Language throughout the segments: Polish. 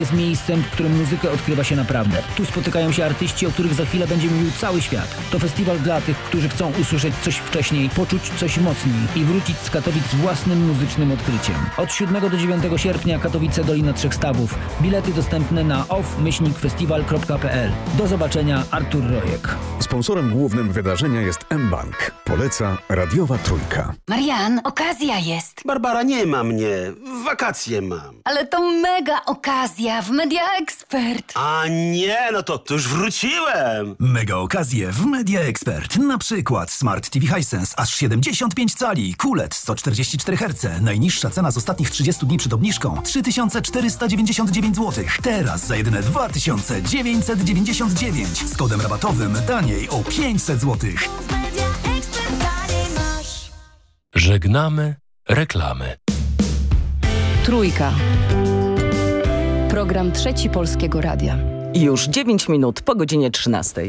jest miejscem, w którym muzykę odkrywa się naprawdę. Tu spotykają się artyści, o których za chwilę będzie mówił cały świat. To festiwal dla tych, którzy chcą usłyszeć coś wcześniej, poczuć coś mocniej i wrócić z Katowic z własnym muzycznym odkryciem. Od 7 do 9 sierpnia Katowice Dolina Trzech Stawów. Bilety dostępne na off-festiwal.pl. Do zobaczenia, Artur Rojek. Sponsorem głównym wydarzenia jest mBank. Poleca Radiowa Trójka. Marian, okazja jest. Barbara, nie ma mnie. Wakacje mam. Ale to mega okazja w Media Expert. A nie, no to już wróciłem. Mega okazje w Media Expert. Na przykład Smart TV Hisense aż 75 cali, QLED 144 Hz. Najniższa cena z ostatnich 30 dni przed obniżką 3499 zł. Teraz za jedyne 2999. Z kodem rabatowym taniej o 500 zł. Żegnamy reklamy. Trójka. Program Trzeci Polskiego Radia. Już 9 minut po godzinie 13.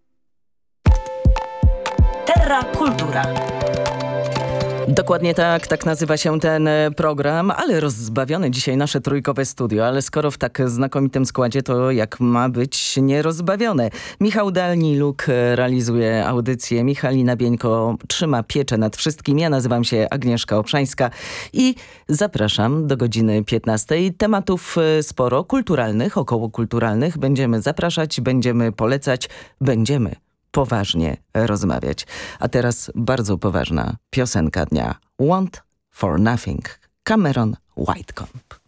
Terra Kultura. Dokładnie tak nazywa się ten program, ale rozbawione dzisiaj nasze trójkowe studio. Ale skoro w tak znakomitym składzie, to jak ma być nierozbawione? Michał Dalniluk realizuje audycję, Michalina Bieńko trzyma pieczę nad wszystkim. Ja nazywam się Agnieszka Obszańska i zapraszam do godziny 15. Tematów sporo, kulturalnych, okołokulturalnych. Będziemy zapraszać, będziemy polecać, będziemy poważnie rozmawiać. A teraz bardzo poważna piosenka dnia. Want for Nothing. Cameron Whitecomb.